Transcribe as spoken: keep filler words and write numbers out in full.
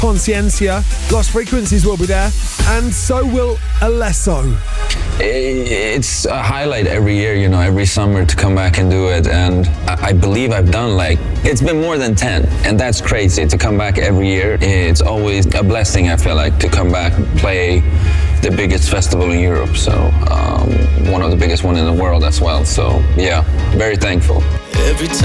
Conciencia, Lost Frequencies will be there, and so will Alesso. It's a highlight every year, you know, every summer to come back and do it. And I, I believe I've done like, it's been more than ten. And that's crazy to come back every year. It's always a blessing, I feel like, to come back and play the biggest festival in Europe. So um, one of the biggest one in the world as well. So yeah, very thankful. Every time